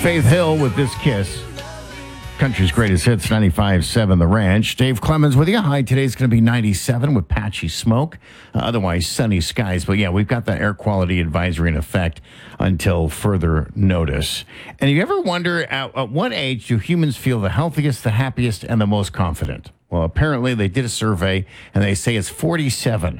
Faith Hill with This Kiss. Country's greatest hits, 95.7 The Ranch. Dave Clemens with you. High today's going to be 97 with patchy smoke. Otherwise, sunny skies. But yeah, we've got the air quality advisory in effect until further notice. And you ever wonder at what age do humans feel the healthiest, the happiest, and the most confident? Well, apparently they did a survey, and they say it's 47.